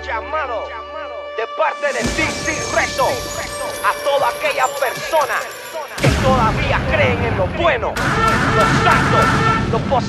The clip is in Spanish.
de parte de DC Reto a todas aquellas personas que todavía creen en lo bueno, lo santo, lo positivo.